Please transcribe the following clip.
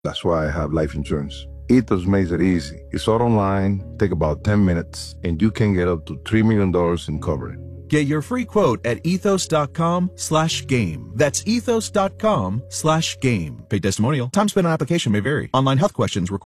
That's why I have life insurance. Ethos makes it easy. It's all online, take about 10 minutes, and you can get up to $3 million in coverage. Get your free quote at ethos.com/game. That's ethos.com/game. Paid testimonial. Time spent on application may vary. Online health questions require